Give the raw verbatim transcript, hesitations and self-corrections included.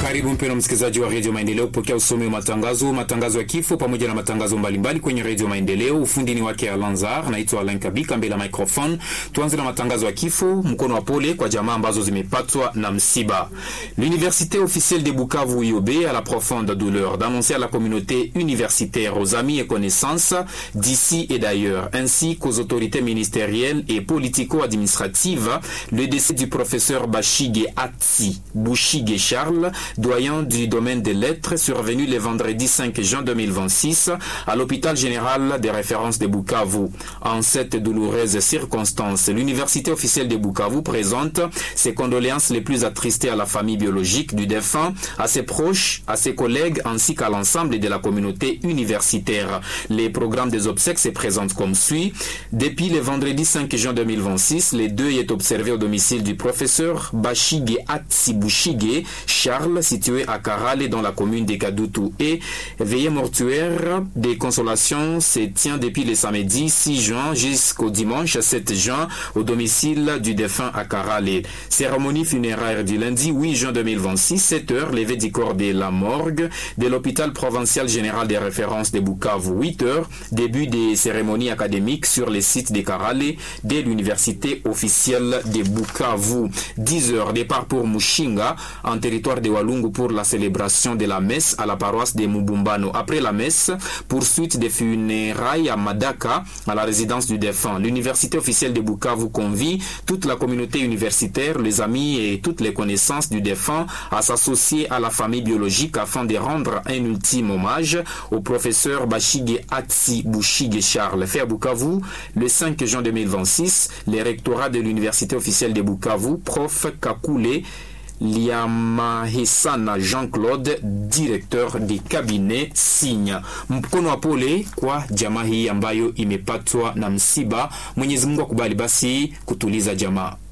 Karibu mpendwa msikilizaji wa Radio Maendeleo kupokea usomi wa matangazo, matangazo ya kifo pamoja na matangazo mbalimbali kwenye Radio Maendeleo. Ufundi ni wake Alanzar, naitwa Alain Kabika mbele ya microphone. Tuanze na matangazo ya kifo, mkono wa pole kwa jamaa ambazo zimepatwa na msiba. L'université officielle de Bukavu I O B a la profonde douleur d'annoncer à la communauté universitaire, aux amis et connaissances d'ici et d'ailleurs, ainsi qu'aux autorités ministérielles et politico-administratives, le décès du professeur Bashige Atsi Bouchige Charles, doyen du domaine des lettres, survenu le vendredi cinq juin deux mille vingt-six à l'hôpital général des références de Bukavu. En cette douloureuse circonstance, l'université officielle de Bukavu présente ses condoléances les plus attristées à la famille biologique du défunt, à ses proches, à ses collègues ainsi qu'à l'ensemble de la communauté universitaire. Les programmes des obsèques se présentent comme suit. Depuis le vendredi cinq juin deux mille vingt-six, les deuil est observé au domicile du professeur Bashige Atsi Bouchige Charles, situé à Karale dans la commune de Kadutu, et veillée mortuaire des consolations se tient depuis le samedi six juin jusqu'au dimanche sept juin au domicile du défunt à Karale. Cérémonie funéraire du lundi huit juin deux mille vingt-six, sept heures, levée du corps de la morgue de l'hôpital provincial général des références de Bukavu. huit heures, début des cérémonies académiques sur les sites de Karale de l'université officielle de Bukavu. dix heures, départ pour Mushinga en territoire de Walungu pour la célébration de la messe à la paroisse de Mubumbano. Après la messe, poursuite des funérailles à Madaka, à la résidence du défunt. L'université officielle de Bukavu convie toute la communauté universitaire, les amis et toutes les connaissances du défunt à s'associer à la famille biologique afin de rendre un ultime hommage au professeur Bashige Atsi Bouchige Charles. Fait à Bukavu, le cinq juin deux mille vingt-six, le rectorat de l'université officielle de Bukavu, prof Kakule Liamahisana Jean-Claude, directeur du cabinet, signe. Mkono wa pole kwa jamaa hii ambayo imepatwa na msiba. Mwenyezi Mungu akubali basi kutuliza jamaa.